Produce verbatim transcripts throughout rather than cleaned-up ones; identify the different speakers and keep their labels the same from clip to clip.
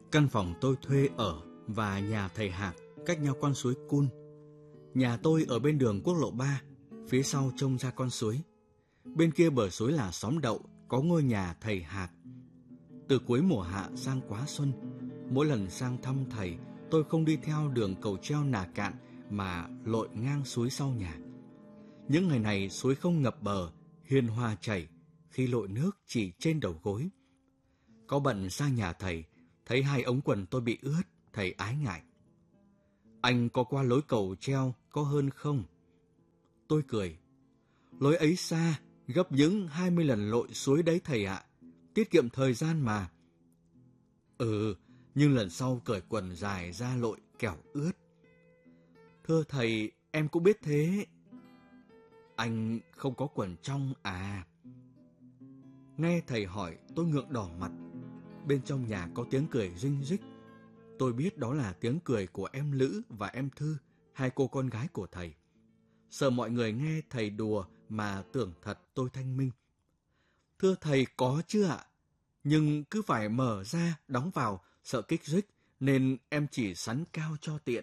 Speaker 1: Căn phòng tôi thuê ở và nhà thầy Hạc cách nhau con suối Cun. Nhà tôi ở bên đường quốc lộ ba, phía sau trông ra con suối. Bên kia bờ suối là xóm Đậu, có ngôi nhà thầy Hạc. Từ cuối mùa hạ sang quá xuân, mỗi lần sang thăm thầy, tôi không đi theo đường cầu treo Nà Cạn mà lội ngang suối sau nhà. Những ngày này suối không ngập bờ, hiền hòa chảy, khi lội nước chỉ trên đầu gối. Có bận sang nhà thầy, thấy hai ống quần tôi bị ướt, thầy ái ngại. Anh có qua lối cầu treo có hơn không? Tôi cười. Lối ấy xa, gấp những hai mươi lần lội suối đấy thầy ạ, tiết kiệm thời gian mà. Ừ, nhưng lần sau cởi quần dài ra lội kẻo ướt. Thưa thầy, em cũng biết thế. Anh không có quần trong à? Nghe thầy hỏi, tôi ngượng đỏ mặt. Bên trong nhà có tiếng cười rinh rích. Tôi biết đó là tiếng cười của em Lữ và em Thư, hai cô con gái của thầy. Sợ mọi người nghe thầy đùa mà tưởng thật tôi thanh minh. Thưa thầy, có chứ ạ? Nhưng cứ phải mở ra, đóng vào, sợ kích rích, nên em chỉ sắn cao cho tiện.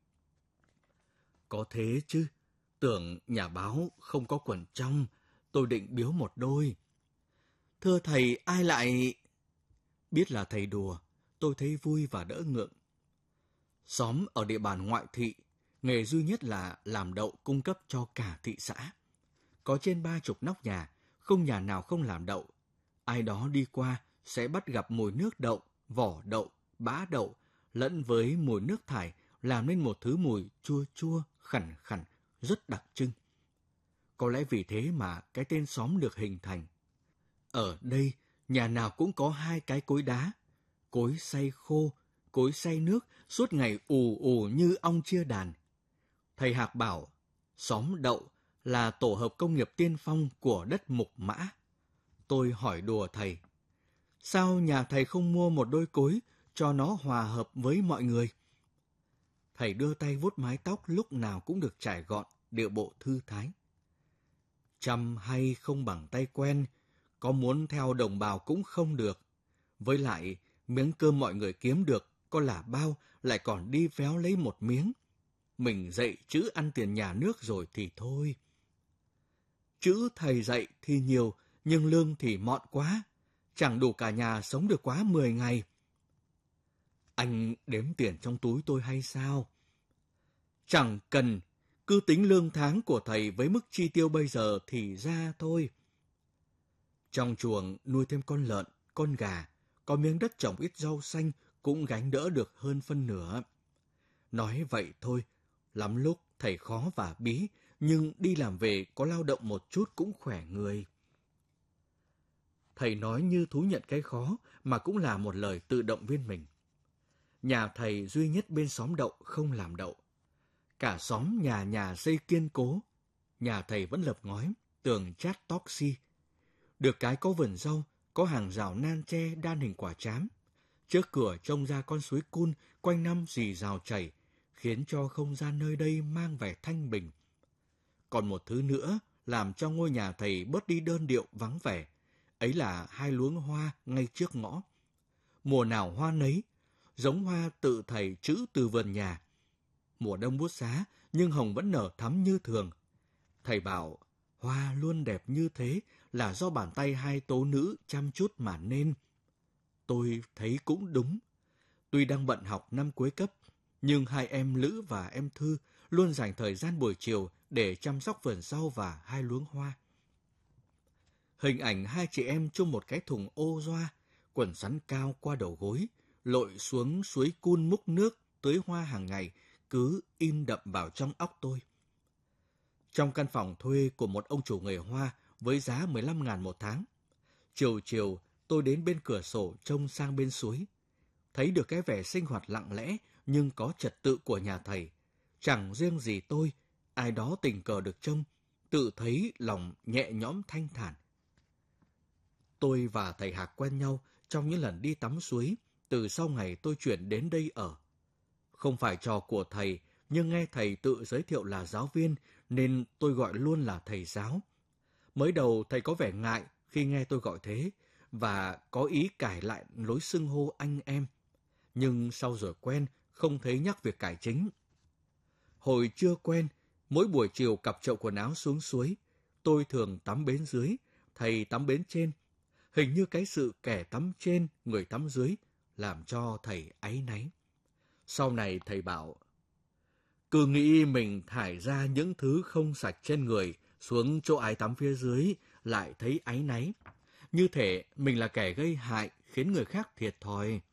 Speaker 1: Có thế chứ, tưởng nhà báo không có quần trong, tôi định biếu một đôi. Thưa thầy, ai lại... Biết là thầy đùa, tôi thấy vui và đỡ ngượng. Xóm ở địa bàn ngoại thị, nghề duy nhất là làm đậu cung cấp cho cả thị xã. Có trên ba chục nóc nhà, không nhà nào không làm đậu. Ai đó đi qua sẽ bắt gặp mùi nước đậu, vỏ đậu, bã đậu, lẫn với mùi nước thải, làm nên một thứ mùi chua chua, khẳn khẳn, rất đặc trưng. Có lẽ vì thế mà cái tên xóm được hình thành. Ở đây, nhà nào cũng có hai cái cối đá, cối xay khô, cối xay nước, suốt ngày ù ù như ong chia đàn. Thầy Hạc bảo, xóm Đậu là tổ hợp công nghiệp tiên phong của đất Mục Mã. Tôi hỏi đùa thầy, sao nhà thầy không mua một đôi cối cho nó hòa hợp với mọi người? Thầy đưa tay vuốt mái tóc lúc nào cũng được trải gọn, điệu bộ thư thái. Chăm hay không bằng tay quen, có muốn theo đồng bào cũng không được. Với lại, miếng cơm mọi người kiếm được, có là bao, lại còn đi véo lấy một miếng. Mình dạy chữ ăn tiền nhà nước rồi thì thôi. Chữ thầy dạy thì nhiều, nhưng lương thì mọn quá. Chẳng đủ cả nhà sống được quá mười ngày. Anh đếm tiền trong túi tôi hay sao? Chẳng cần, cứ tính lương tháng của thầy với mức chi tiêu bây giờ thì ra thôi. Trong chuồng nuôi thêm con lợn, con gà, có miếng đất trồng ít rau xanh cũng gánh đỡ được hơn phân nửa. Nói vậy thôi, lắm lúc thầy khó và bí, nhưng đi làm về có lao động một chút cũng khỏe người. Thầy nói như thú nhận cái khó mà cũng là một lời tự động viên mình. Nhà thầy duy nhất bên xóm Đậu không làm đậu. Cả xóm nhà nhà xây kiên cố. Nhà thầy vẫn lợp ngói, tường chát toc xi. Được cái có vườn rau, có hàng rào nan tre đan hình quả trám. Trước cửa trông ra con suối Cun quanh năm rì rào chảy, khiến cho không gian nơi đây mang vẻ thanh bình. Còn một thứ nữa làm cho ngôi nhà thầy bớt đi đơn điệu vắng vẻ, ấy là hai luống hoa ngay trước ngõ. Mùa nào hoa nấy, giống hoa tự thầy trữ từ vườn nhà. Mùa đông buốt giá, nhưng hồng vẫn nở thắm như thường. Thầy bảo, hoa luôn đẹp như thế là do bàn tay hai tố nữ chăm chút mà nên. Tôi thấy cũng đúng. Tuy đang bận học năm cuối cấp, nhưng hai em Lữ và em Thư luôn dành thời gian buổi chiều để chăm sóc vườn rau và hai luống hoa. Hình ảnh hai chị em chung một cái thùng ô doa, quần sắn cao qua đầu gối, lội xuống suối Cun múc nước tưới hoa hàng ngày cứ in đậm vào trong óc tôi. Trong căn phòng thuê của một ông chủ người Hoa với giá mười lăm ngàn một tháng, chiều chiều tôi đến bên cửa sổ trông sang bên suối, thấy được cái vẻ sinh hoạt lặng lẽ nhưng có trật tự của nhà thầy. Chẳng riêng gì tôi, ai đó tình cờ được trông, tự thấy lòng nhẹ nhõm thanh thản. Tôi và thầy Hạc quen nhau trong những lần đi tắm suối, từ sau ngày tôi chuyển đến đây ở. Không phải trò của thầy, nhưng nghe thầy tự giới thiệu là giáo viên, nên tôi gọi luôn là thầy giáo. Mới đầu thầy có vẻ ngại khi nghe tôi gọi thế, và có ý cải lại lối xưng hô anh em. nhưng sau rồi quen, không thấy nhắc việc cải chính. Hồi chưa quen, mỗi buổi chiều cặp chậu quần áo xuống suối, tôi thường tắm bến dưới, thầy tắm bến trên. Hình như cái sự kẻ tắm trên, người tắm dưới, làm cho thầy áy náy. Sau này thầy bảo, cứ nghĩ mình thải ra những thứ không sạch trên người xuống chỗ ai tắm phía dưới, lại thấy áy náy. Như thể mình là kẻ gây hại, khiến người khác thiệt thòi.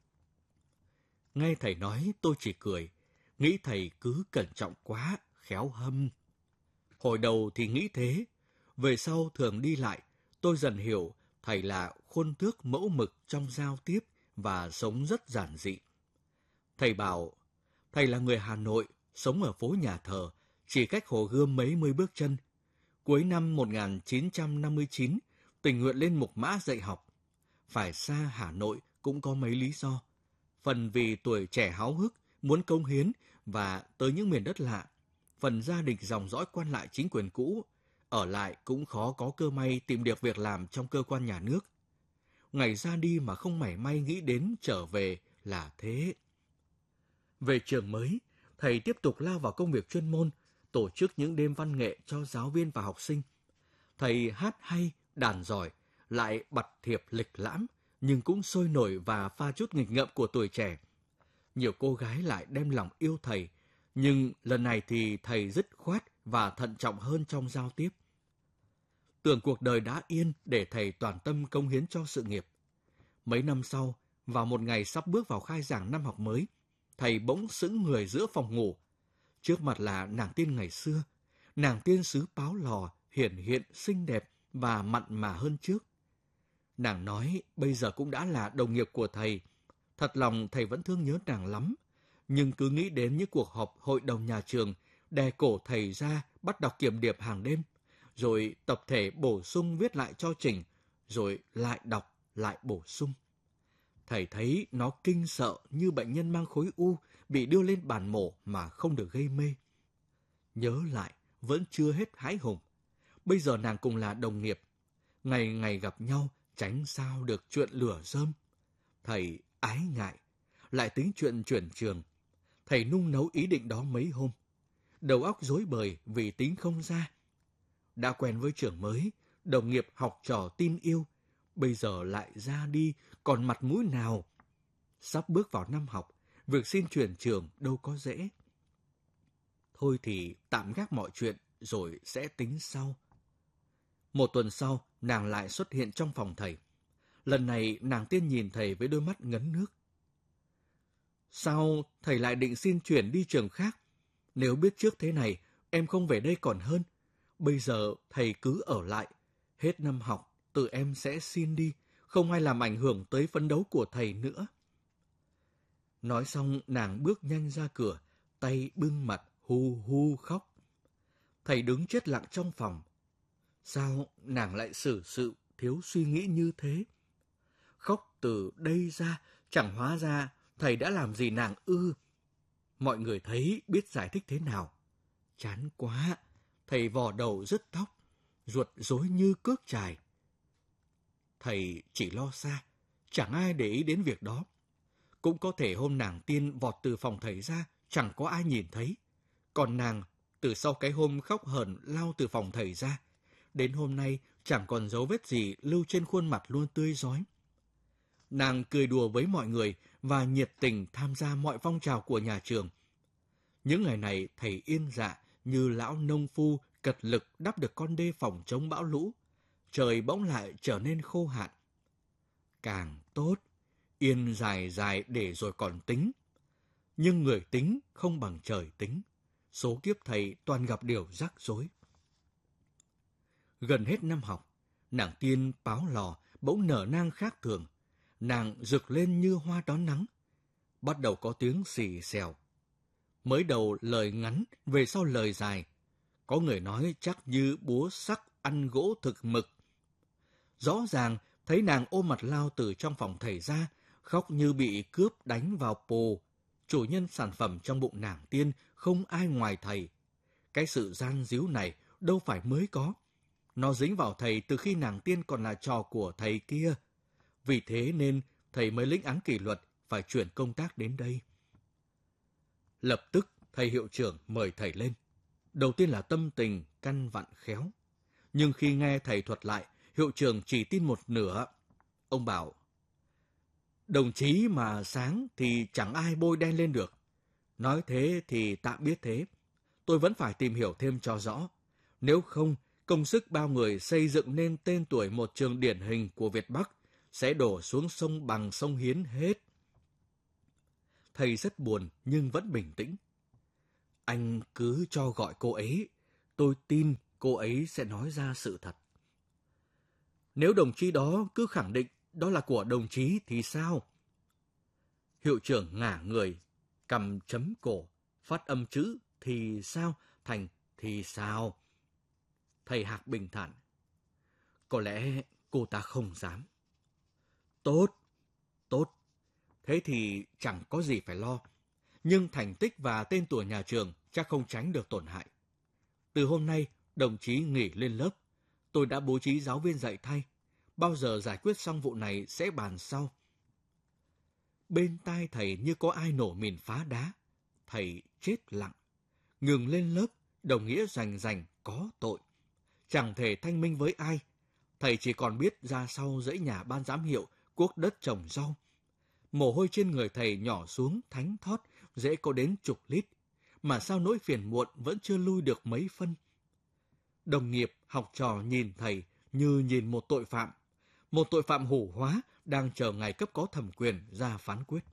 Speaker 1: Nghe thầy nói tôi chỉ cười, nghĩ thầy cứ cẩn trọng quá, khéo hâm. Hồi đầu thì nghĩ thế, về sau thường đi lại, tôi dần hiểu thầy là khuôn thước mẫu mực trong giao tiếp và sống rất giản dị. Thầy bảo, thầy là người Hà Nội, sống ở phố Nhà Thờ, chỉ cách Hồ Gươm mấy mươi bước chân. Cuối năm một nghìn chín trăm năm mươi chín, tình nguyện lên Mục Mã dạy học. Phải xa Hà Nội cũng có mấy lý do. Phần vì tuổi trẻ háo hức, muốn cống hiến và tới những miền đất lạ. Phần gia đình dòng dõi quan lại chính quyền cũ, ở lại cũng khó có cơ may tìm được việc làm trong cơ quan nhà nước. Ngày ra đi mà không mảy may nghĩ đến trở về là thế. Về trường mới, thầy tiếp tục lao vào công việc chuyên môn, tổ chức những đêm văn nghệ cho giáo viên và học sinh. Thầy hát hay, đàn giỏi, lại bặt thiệp lịch lãm, nhưng cũng sôi nổi và pha chút nghịch ngợm của tuổi trẻ. Nhiều cô gái lại đem lòng yêu thầy, nhưng lần này thì thầy dứt khoát và thận trọng hơn trong giao tiếp. Tưởng cuộc đời đã yên để thầy toàn tâm cống hiến cho sự nghiệp. Mấy năm sau, vào một ngày sắp bước vào khai giảng năm học mới, thầy bỗng sững người giữa phòng ngủ. Trước mặt là nàng tiên ngày xưa, nàng tiên xứ Páo Lò, hiển hiện xinh đẹp và mặn mà hơn trước. Nàng nói bây giờ cũng đã là đồng nghiệp của thầy. Thật lòng thầy vẫn thương nhớ nàng lắm, nhưng cứ nghĩ đến những cuộc họp hội đồng nhà trường, đè cổ thầy ra bắt đọc kiểm điệp hàng đêm, rồi tập thể bổ sung viết lại cho trình, rồi lại đọc, lại bổ sung. Thầy thấy nó kinh sợ như bệnh nhân mang khối u bị đưa lên bàn mổ mà không được gây mê. Nhớ lại, vẫn chưa hết hãi hùng. Bây giờ nàng cùng là đồng nghiệp. Ngày ngày gặp nhau, tránh sao được chuyện lửa rơm. Thầy ái ngại, lại tính chuyện chuyển trường. Thầy nung nấu ý định đó mấy hôm. Đầu óc rối bời vì tính không ra. Đã quen với trường mới, đồng nghiệp học trò tin yêu. Bây giờ lại ra đi, còn mặt mũi nào? Sắp bước vào năm học, việc xin chuyển trường đâu có dễ. Thôi thì tạm gác mọi chuyện, rồi sẽ tính sau. Một tuần sau, nàng lại xuất hiện trong phòng thầy. Lần này, nàng tiên nhìn thầy với đôi mắt ngấn nước. Sao thầy lại định xin chuyển đi trường khác? Nếu biết trước thế này, em không về đây còn hơn. Bây giờ thầy cứ ở lại. Hết năm học, tự em sẽ xin đi. Không ai làm ảnh hưởng tới phấn đấu của thầy nữa. Nói xong, nàng bước nhanh ra cửa, tay bưng mặt, hu hu khóc. Thầy đứng chết lặng trong phòng. Sao nàng lại xử sự thiếu suy nghĩ như thế? Khóc từ đây ra, chẳng hóa ra thầy đã làm gì nàng ư? Mọi người thấy biết giải thích thế nào? Chán quá, thầy vò đầu rứt tóc, ruột rối như cước chài. Thầy chỉ lo xa, chẳng ai để ý đến việc đó. Cũng có thể hôm nàng tiên vọt từ phòng thầy ra, chẳng có ai nhìn thấy. Còn nàng, từ sau cái hôm khóc hờn lao từ phòng thầy ra, đến hôm nay chẳng còn dấu vết gì lưu trên khuôn mặt luôn tươi rói. Nàng cười đùa với mọi người và nhiệt tình tham gia mọi phong trào của nhà trường. Những ngày này thầy yên dạ như lão nông phu cật lực đắp được con đê phòng chống bão lũ. Trời bỗng lại trở nên khô hạn. Càng tốt, yên dài dài để rồi còn tính. Nhưng người tính không bằng trời tính. Số kiếp thầy toàn gặp điều rắc rối. Gần hết năm học, nàng tiên Páo Lò bỗng nở nang khác thường. Nàng rực lên như hoa đón nắng. Bắt đầu có tiếng xì xèo. Mới đầu lời ngắn, về sau lời dài. Có người nói chắc như búa sắc ăn gỗ thực mực. Rõ ràng thấy nàng ôm mặt lao từ trong phòng thầy ra, khóc như bị cướp đánh vào pồ. Chủ nhân sản phẩm trong bụng nàng tiên không ai ngoài thầy. Cái sự gian díu này đâu phải mới có. Nó dính vào thầy từ khi nàng tiên còn là trò của thầy kia. Vì thế nên thầy mới lĩnh án kỷ luật, phải chuyển công tác đến đây. Lập tức, thầy hiệu trưởng mời thầy lên. Đầu tiên là tâm tình căn vặn khéo. Nhưng khi nghe thầy thuật lại, hiệu trưởng chỉ tin một nửa. Ông bảo, đồng chí mà sáng thì chẳng ai bôi đen lên được. Nói thế thì tạm biết thế. Tôi vẫn phải tìm hiểu thêm cho rõ. Nếu không, công sức bao người xây dựng nên tên tuổi một trường điển hình của Việt Bắc sẽ đổ xuống sông Bằng sông Hiến hết. Thầy rất buồn nhưng vẫn bình tĩnh. Anh cứ cho gọi cô ấy. Tôi tin cô ấy sẽ nói ra sự thật. Nếu đồng chí đó cứ khẳng định đó là của đồng chí thì sao? Hiệu trưởng ngả người, cầm chấm cổ, phát âm chữ thì sao thành thì sao? Thầy Hạc bình thản. Có lẽ cô ta không dám. Tốt, tốt. Thế thì chẳng có gì phải lo. Nhưng thành tích và tên tuổi nhà trường chắc không tránh được tổn hại. Từ hôm nay, đồng chí nghỉ lên lớp. Tôi đã bố trí giáo viên dạy thay. Bao giờ giải quyết xong vụ này sẽ bàn sau. Bên tai thầy như có ai nổ mìn phá đá. Thầy chết lặng. Ngừng lên lớp, đồng nghĩa rành rành có tội. Chẳng thể thanh minh với ai. Thầy chỉ còn biết ra sau dãy nhà ban giám hiệu cuốc đất trồng rau. Mồ hôi trên người thầy nhỏ xuống thánh thót, dễ có đến chục lít. Mà sao nỗi phiền muộn vẫn chưa lui được mấy phân. Đồng nghiệp, học trò nhìn thầy như nhìn một tội phạm. Một tội phạm hủ hóa đang chờ ngày cấp có thẩm quyền ra phán quyết.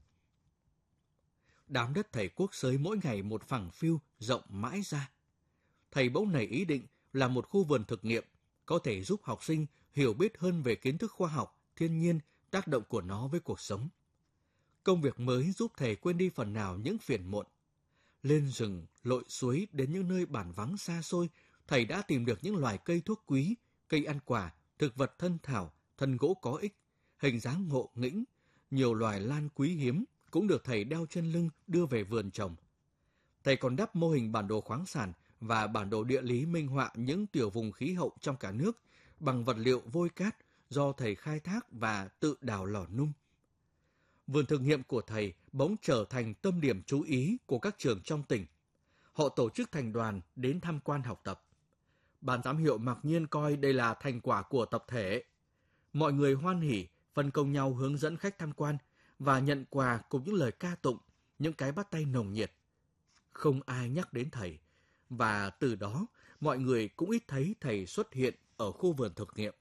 Speaker 1: Đám đất thầy cuốc xới mỗi ngày một phẳng phiu rộng mãi ra. Thầy bỗng nảy ý định là một khu vườn thực nghiệm, có thể giúp học sinh hiểu biết hơn về kiến thức khoa học, thiên nhiên, tác động của nó với cuộc sống. Công việc mới giúp thầy quên đi phần nào những phiền muộn. Lên rừng, lội suối đến những nơi bản vắng xa xôi, thầy đã tìm được những loài cây thuốc quý, cây ăn quả, thực vật thân thảo, thân gỗ có ích, hình dáng ngộ nghĩnh, nhiều loài lan quý hiếm cũng được thầy đeo trên lưng đưa về vườn trồng. Thầy còn đắp mô hình bản đồ khoáng sản và bản đồ địa lý minh họa những tiểu vùng khí hậu trong cả nước bằng vật liệu vôi cát do thầy khai thác và tự đào lò nung. Vườn thực nghiệm của thầy bỗng trở thành tâm điểm chú ý của các trường trong tỉnh. Họ tổ chức thành đoàn đến tham quan học tập. Ban giám hiệu mặc nhiên coi đây là thành quả của tập thể. Mọi người hoan hỉ, phân công nhau hướng dẫn khách tham quan và nhận quà cùng những lời ca tụng, những cái bắt tay nồng nhiệt. Không ai nhắc đến thầy, và từ đó mọi người cũng ít thấy thầy xuất hiện ở khu vườn thực nghiệm.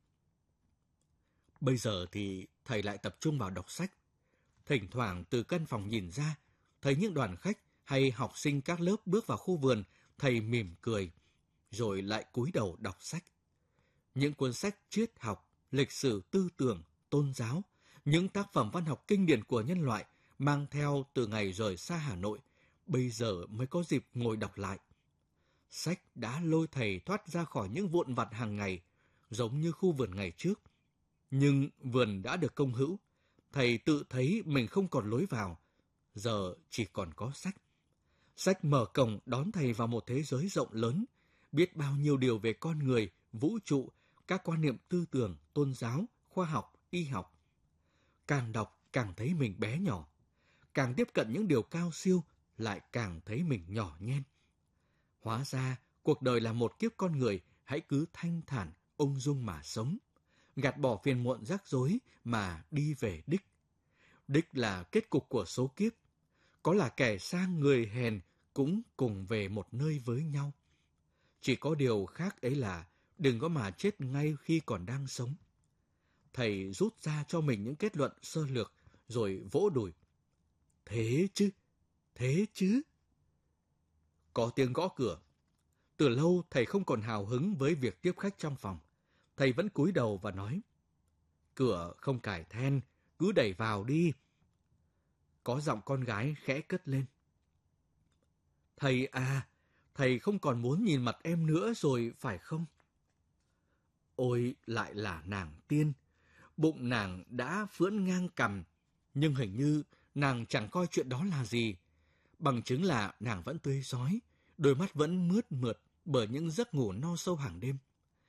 Speaker 1: Bây giờ thì thầy lại tập trung vào đọc sách. Thỉnh thoảng từ căn phòng nhìn ra, thấy những đoàn khách hay học sinh các lớp bước vào khu vườn, thầy mỉm cười, rồi lại cúi đầu đọc sách. Những cuốn sách triết học, lịch sử tư tưởng, tôn giáo, những tác phẩm văn học kinh điển của nhân loại mang theo từ ngày rời xa Hà Nội, bây giờ mới có dịp ngồi đọc lại. Sách đã lôi thầy thoát ra khỏi những vụn vặt hàng ngày, giống như khu vườn ngày trước. Nhưng vườn đã được công hữu, thầy tự thấy mình không còn lối vào, giờ chỉ còn có sách. Sách mở cổng đón thầy vào một thế giới rộng lớn, biết bao nhiêu điều về con người, vũ trụ, các quan niệm tư tưởng, tôn giáo, khoa học, y học. Càng đọc càng thấy mình bé nhỏ, càng tiếp cận những điều cao siêu lại càng thấy mình nhỏ nhen. Hóa ra cuộc đời là một kiếp con người, hãy cứ thanh thản, ung dung mà sống, gạt bỏ phiền muộn rắc rối mà đi về đích. Đích là kết cục của số kiếp. Có là kẻ sang người hèn cũng cùng về một nơi với nhau. Chỉ có điều khác ấy là đừng có mà chết ngay khi còn đang sống. Thầy rút ra cho mình những kết luận sơ lược rồi vỗ đùi. Thế chứ, thế chứ. Có tiếng gõ cửa. Từ lâu thầy không còn hào hứng với việc tiếp khách trong phòng. Thầy vẫn cúi đầu và nói, cửa không cài then, cứ đẩy vào đi. Có giọng con gái khẽ cất lên. Thầy à, thầy không còn muốn nhìn mặt em nữa rồi phải không? Ôi, lại là nàng Tiên. Bụng nàng đã phưỡn ngang cằm, nhưng hình như nàng chẳng coi chuyện đó là gì. Bằng chứng là nàng vẫn tươi rói, đôi mắt vẫn mướt mượt bởi những giấc ngủ no sâu hàng đêm.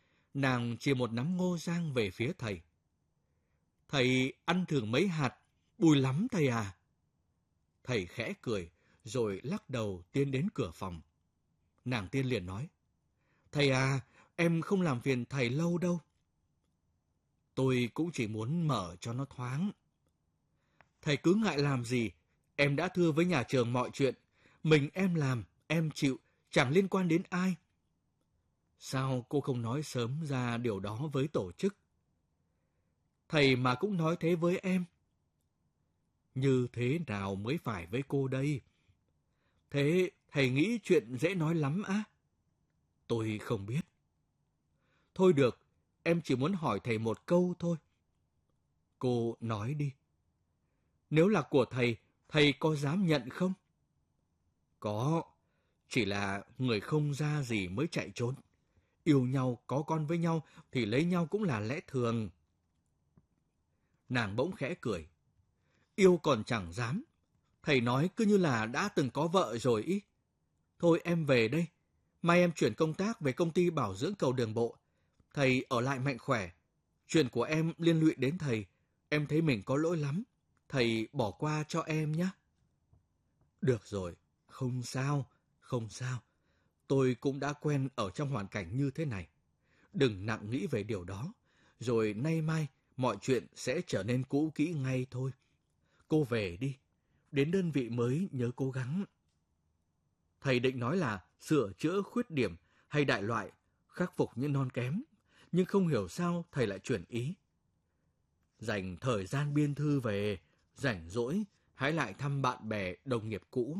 Speaker 1: Nàng chia một nắm ngô rang về phía thầy. Thầy ăn thường mấy hạt, Bùi lắm thầy à. Thầy khẽ cười, rồi lắc đầu tiến đến cửa phòng. Nàng tiên liền nói, thầy à, em không làm phiền thầy lâu đâu. Tôi cũng chỉ muốn mở cho nó thoáng. Thầy cứ ngại làm gì, em đã thưa với nhà trường mọi chuyện. Mình em làm, em chịu, chẳng liên quan đến ai. Sao cô không nói sớm ra điều đó với tổ chức? Thầy mà cũng nói thế với em. Như thế nào mới phải với cô đây? Thế thầy nghĩ chuyện dễ nói lắm á? Tôi không biết. Thôi được, em chỉ muốn hỏi thầy một câu thôi. Cô nói đi. Nếu là của thầy, thầy có dám nhận không? Có, chỉ là người không ra gì mới chạy trốn. Yêu nhau, có con với nhau thì lấy nhau cũng là lẽ thường. Nàng bỗng khẽ cười. Yêu còn chẳng dám. Thầy nói cứ như là đã từng có vợ rồi ý. Thôi em về đây. Mai em chuyển công tác về công ty bảo dưỡng cầu đường bộ. Thầy ở lại mạnh khỏe. Chuyện của em liên lụy đến thầy. Em thấy mình có lỗi lắm. Thầy bỏ qua cho em nhé. Được rồi, không sao, không sao. Tôi cũng đã quen ở trong hoàn cảnh như thế này. Đừng nặng nghĩ về điều đó. Rồi nay mai mọi chuyện sẽ trở nên cũ kỹ ngay thôi. Cô về đi. Đến đơn vị mới nhớ cố gắng. Thầy định nói là sửa chữa khuyết điểm hay đại loại, khắc phục những non kém. Nhưng không hiểu sao thầy lại chuyển ý. Dành thời gian biên thư về, rảnh rỗi, hãy lại thăm bạn bè đồng nghiệp cũ.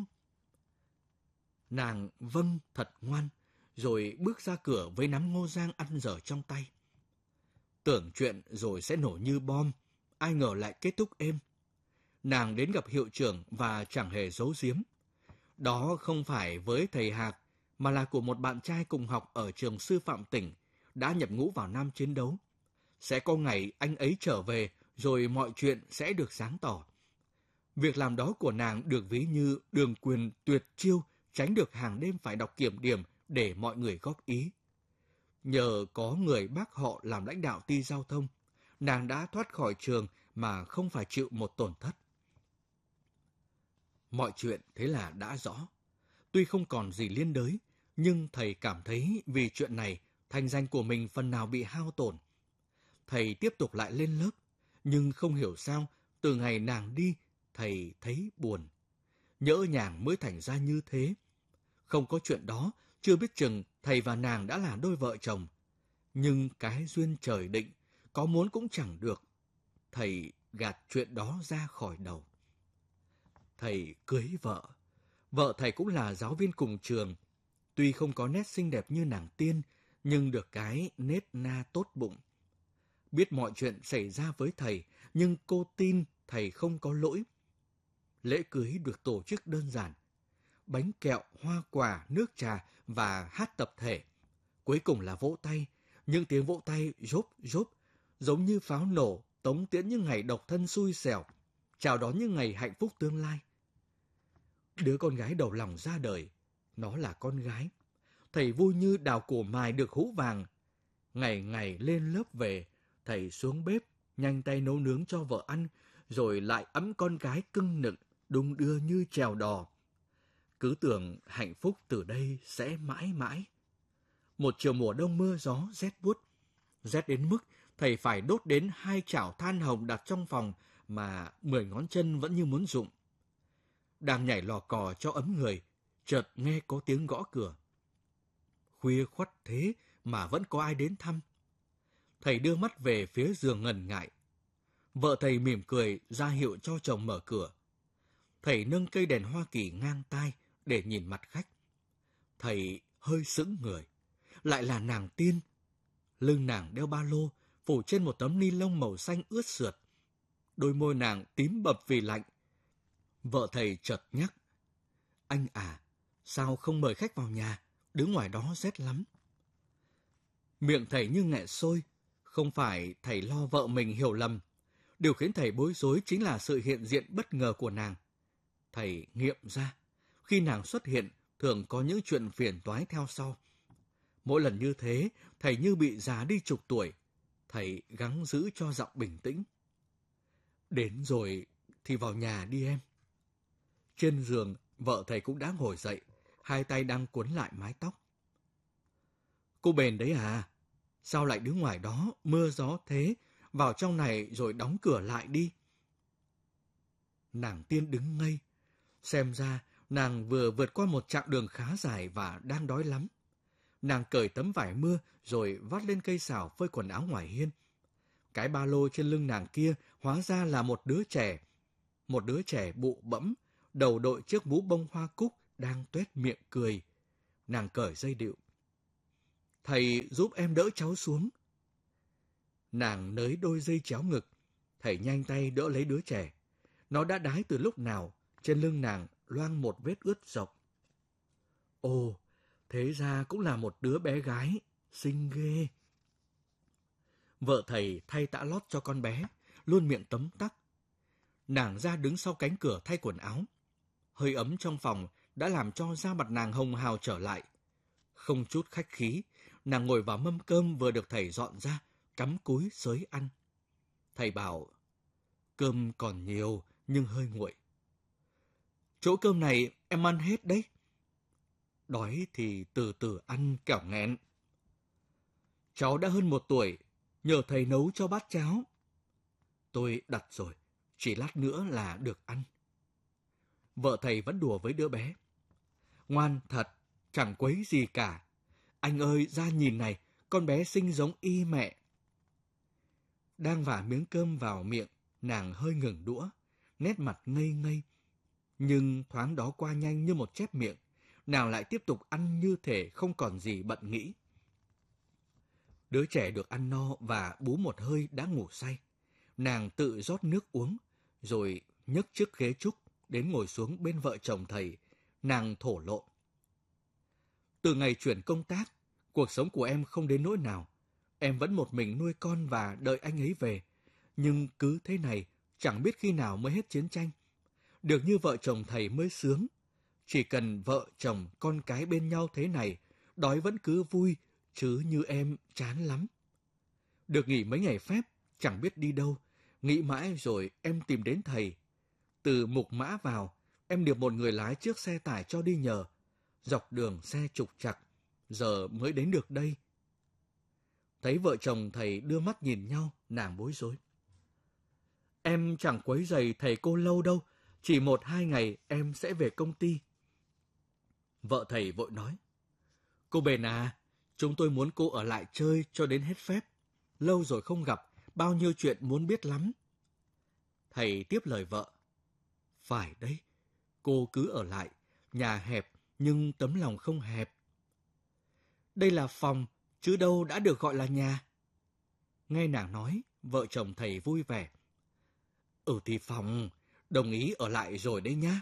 Speaker 1: Nàng vâng thật ngoan, rồi bước ra cửa với nắm ngô rang ăn dở trong tay. Tưởng chuyện rồi sẽ nổ như bom, ai ngờ lại kết thúc êm. Nàng đến gặp hiệu trưởng và chẳng hề giấu giếm. Đó không phải với thầy Hạc, mà là của một bạn trai cùng học ở trường sư phạm tỉnh, đã nhập ngũ vào Nam chiến đấu. Sẽ có ngày anh ấy trở về, rồi mọi chuyện sẽ được sáng tỏ. Việc làm đó của nàng được ví như đường quyền tuyệt chiêu, tránh được hàng đêm phải đọc kiểm điểm để mọi người góp ý. Nhờ có người bác họ làm lãnh đạo ty giao thông, nàng đã thoát khỏi trường mà không phải chịu một tổn thất. Mọi chuyện thế là đã rõ. Tuy không còn gì liên đới, nhưng thầy cảm thấy vì chuyện này, thanh danh của mình phần nào bị hao tổn. Thầy tiếp tục lại lên lớp, nhưng không hiểu sao, từ ngày nàng đi, thầy thấy buồn. Nhỡ nhàng mới thành ra như thế. Không có chuyện đó, chưa biết chừng thầy và nàng đã là đôi vợ chồng. Nhưng cái duyên trời định, có muốn cũng chẳng được. Thầy gạt chuyện đó ra khỏi đầu. Thầy cưới vợ. Vợ thầy cũng là giáo viên cùng trường. Tuy không có nét xinh đẹp như nàng tiên, nhưng được cái nết na tốt bụng. Biết mọi chuyện xảy ra với thầy, nhưng cô tin thầy không có lỗi. Lễ cưới được tổ chức đơn giản. Bánh kẹo, hoa quả, nước trà và hát tập thể. Cuối cùng là vỗ tay. Những tiếng vỗ tay rốp rốp, giống như pháo nổ, tống tiễn những ngày độc thân xui xẻo, chào đón những ngày hạnh phúc tương lai. Đứa con gái đầu lòng ra đời, nó là con gái. Thầy vui như đào cổ mài được hũ vàng. Ngày ngày lên lớp về, thầy xuống bếp, nhanh tay nấu nướng cho vợ ăn, rồi lại ẵm con gái cưng nựng, đung đưa như chèo đò. Cứ tưởng hạnh phúc từ đây sẽ mãi mãi. Một chiều mùa đông mưa gió rét buốt, rét đến mức thầy phải đốt đến hai chảo than hồng đặt trong phòng mà mười ngón chân vẫn như muốn rụng. Đang nhảy lò cò cho ấm người, chợt nghe có tiếng gõ cửa. Khuya khoắt thế mà vẫn có ai đến thăm. Thầy đưa mắt về phía giường ngần ngại. Vợ thầy mỉm cười ra hiệu cho chồng mở cửa. Thầy nâng cây đèn Hoa Kỳ ngang tai để nhìn mặt khách. Thầy hơi sững người. Lại là nàng tiên. Lưng nàng đeo ba lô, phủ trên một tấm ni lông màu xanh ướt sượt. Đôi môi nàng tím bập vì lạnh. Vợ thầy chợt nhắc. Anh à, sao không mời khách vào nhà? Đứng ngoài đó rét lắm. Miệng thầy như nghẹ sôi. Không phải thầy lo vợ mình hiểu lầm. Điều khiến thầy bối rối chính là sự hiện diện bất ngờ của nàng. Thầy nghiệm ra, khi nàng xuất hiện, thường có những chuyện phiền toái theo sau. Mỗi lần như thế, thầy như bị già đi chục tuổi. Thầy gắng giữ cho giọng bình tĩnh. Đến rồi thì vào nhà đi em. Trên giường, vợ thầy cũng đã ngồi dậy, hai tay đang cuốn lại mái tóc. Cô Bền đấy à? Sao lại đứng ngoài đó, mưa gió thế? Vào trong này rồi đóng cửa lại đi. Nàng Tiên đứng ngây. Xem ra, nàng vừa vượt qua một chặng đường khá dài và đang đói lắm. Nàng cởi tấm vải mưa rồi vắt lên cây xào phơi quần áo ngoài hiên. Cái ba lô trên lưng nàng kia hóa ra là một đứa trẻ. Một đứa trẻ bụ bẫm, đầu đội chiếc mũ bông hoa cúc đang tuét miệng cười. Nàng cởi dây đựu. Thầy giúp em đỡ cháu xuống. Nàng nới đôi dây chéo ngực. Thầy nhanh tay đỡ lấy đứa trẻ. Nó đã đái từ lúc nào, trên lưng nàng loang một vết ướt rộng. Ồ, thế ra cũng là một đứa bé gái, xinh ghê. Vợ thầy thay tã lót cho con bé, luôn miệng tấm tắc. Nàng ra đứng sau cánh cửa thay quần áo. Hơi ấm trong phòng đã làm cho da mặt nàng hồng hào trở lại. Không chút khách khí, nàng ngồi vào mâm cơm vừa được thầy dọn ra, cắm cúi xới ăn. Thầy bảo, cơm còn nhiều nhưng hơi nguội. Chỗ cơm này em ăn hết đấy. Đói thì từ từ ăn kẻo nghẹn. Cháu đã hơn một tuổi, nhờ thầy nấu cho bát cháo. Tôi đặt rồi, chỉ lát nữa là được ăn. Vợ thầy vẫn đùa với đứa bé. Ngoan thật, chẳng quấy gì cả. Anh ơi, ra nhìn này, con bé xinh giống y mẹ. Đang vả miếng cơm vào miệng, nàng hơi ngừng đũa, nét mặt ngây ngây. Nhưng thoáng đó qua nhanh như một chép miệng, nàng lại tiếp tục ăn như thể không còn gì bận nghĩ. Đứa trẻ được ăn no và bú một hơi đã ngủ say. Nàng tự rót nước uống, rồi nhấc chiếc ghế trúc đến ngồi xuống bên vợ chồng thầy. Nàng thổ lộ. Từ ngày chuyển công tác, cuộc sống của em không đến nỗi nào. Em vẫn một mình nuôi con và đợi anh ấy về. Nhưng cứ thế này, chẳng biết khi nào mới hết chiến tranh. Được như vợ chồng thầy mới sướng. Chỉ cần vợ chồng con cái bên nhau thế này, đói vẫn cứ vui, chứ như em chán lắm. Được nghỉ mấy ngày phép, chẳng biết đi đâu. Nghĩ mãi rồi em tìm đến thầy. Từ Mục Mã vào, em được một người lái chiếc xe tải cho đi nhờ. Dọc đường xe trục trặc, giờ mới đến được đây. Thấy vợ chồng thầy đưa mắt nhìn nhau, nàng bối rối. Em chẳng quấy rầy thầy cô lâu đâu, chỉ một hai ngày em sẽ về công ty. Vợ thầy vội nói. Cô Bền à, chúng tôi muốn cô ở lại chơi cho đến hết phép. Lâu rồi không gặp, bao nhiêu chuyện muốn biết lắm. Thầy tiếp lời vợ. Phải đấy, cô cứ ở lại, nhà hẹp nhưng tấm lòng không hẹp. Đây là phòng, chứ đâu đã được gọi là nhà. Nghe nàng nói, vợ chồng thầy vui vẻ. Ừ thì phòng, đồng ý ở lại rồi đấy nhá.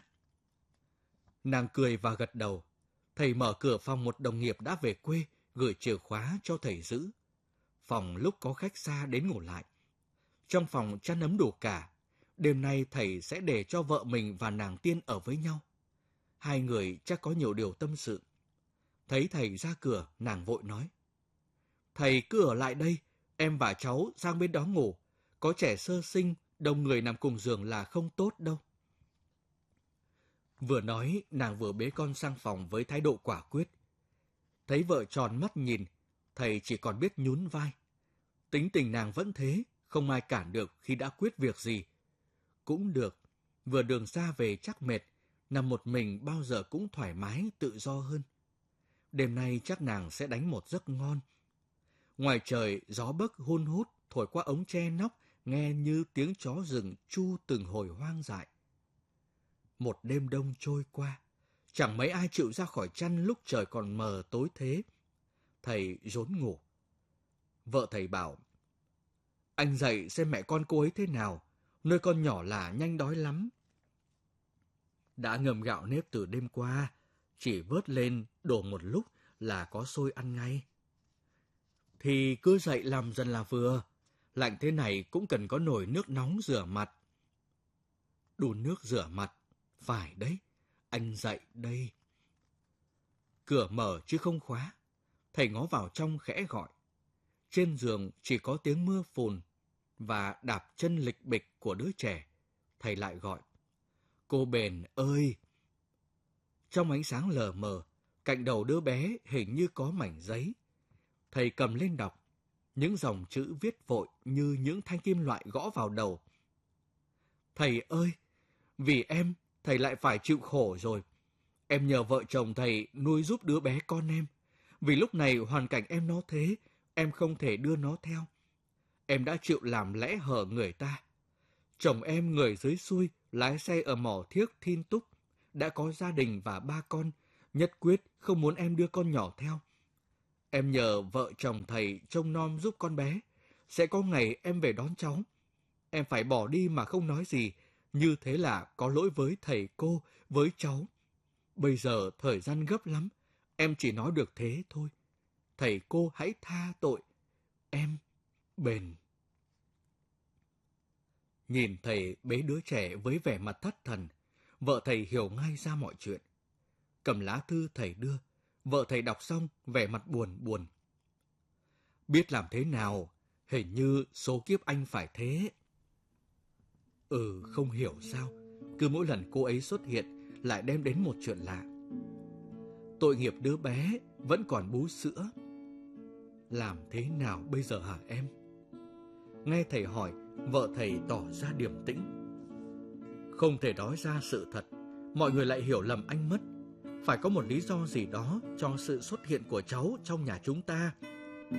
Speaker 1: Nàng cười và gật đầu. Thầy mở cửa phòng một đồng nghiệp đã về quê, gửi chìa khóa cho thầy giữ. Phòng lúc có khách xa đến ngủ lại. Trong phòng chăn ấm đủ cả. Đêm nay thầy sẽ để cho vợ mình và nàng Tiên ở với nhau. Hai người chắc có nhiều điều tâm sự. Thấy thầy ra cửa, nàng vội nói. Thầy cứ ở lại đây, em và cháu sang bên đó ngủ. Có trẻ sơ sinh, đông người nằm cùng giường là không tốt đâu. Vừa nói, nàng vừa bế con sang phòng với thái độ quả quyết. Thấy vợ tròn mắt nhìn, thầy chỉ còn biết nhún vai. Tính tình nàng vẫn thế, không ai cản được khi đã quyết việc gì. Cũng được, vừa đường xa về chắc mệt, nằm một mình bao giờ cũng thoải mái, tự do hơn. Đêm nay chắc nàng sẽ đánh một giấc ngon. Ngoài trời, gió bấc hun hút, thổi qua ống tre nóc, nghe như tiếng chó rừng chu từng hồi hoang dại. Một đêm đông trôi qua, chẳng mấy ai chịu ra khỏi chăn lúc trời còn mờ tối thế. Thầy rốn ngủ. Vợ thầy bảo, anh dậy xem mẹ con cô ấy thế nào, nuôi con nhỏ là nhanh đói lắm. Đã ngầm gạo nếp từ đêm qua, chỉ vớt lên đổ một lúc là có sôi ăn ngay. Thì cứ dậy làm dần là vừa, lạnh thế này cũng cần có nồi nước nóng rửa mặt. Đun nước rửa mặt, phải đấy, anh dậy đây. Cửa mở chứ không khóa, thầy ngó vào trong khẽ gọi. Trên giường chỉ có tiếng mưa phùn và đạp chân lịch bịch của đứa trẻ. thầy lại gọi, cô Bền ơi! Trong ánh sáng lờ mờ, cạnh đầu đứa bé hình như có mảnh giấy. Thầy cầm lên đọc, những dòng chữ viết vội như những thanh kim loại gõ vào đầu. Thầy ơi! Vì em, thầy lại phải chịu khổ rồi. Em nhờ vợ chồng thầy nuôi giúp đứa bé con em. Vì lúc này hoàn cảnh em nó thế, em không thể đưa nó theo. Em đã chịu làm lẽ hở người ta. Chồng em người dưới xuôi, lái xe ở mỏ thiếc Thin Túc, đã có gia đình và ba con, nhất quyết không muốn em đưa con nhỏ theo. Em nhờ vợ chồng thầy trông nom giúp con bé, sẽ có ngày em về đón cháu. Em phải bỏ đi mà không nói gì, như thế là có lỗi với thầy cô, với cháu. Bây giờ thời gian gấp lắm, em chỉ nói được thế thôi. Thầy cô hãy tha tội. Em, Bền. Nhìn thầy bế đứa trẻ với vẻ mặt thất thần, vợ thầy hiểu ngay ra mọi chuyện. Cầm lá thư thầy đưa, vợ thầy đọc xong vẻ mặt buồn buồn. Biết làm thế nào, hình như số kiếp anh phải thế. Ừ, không hiểu sao, cứ mỗi lần cô ấy xuất hiện lại đem đến một chuyện lạ. Tội nghiệp đứa bé vẫn còn bú sữa. Làm thế nào bây giờ hả em? Nghe thầy hỏi, vợ thầy tỏ ra điềm tĩnh. Không thể nói ra sự thật, mọi người lại hiểu lầm anh mất. Phải có một lý do gì đó cho sự xuất hiện của cháu trong nhà chúng ta.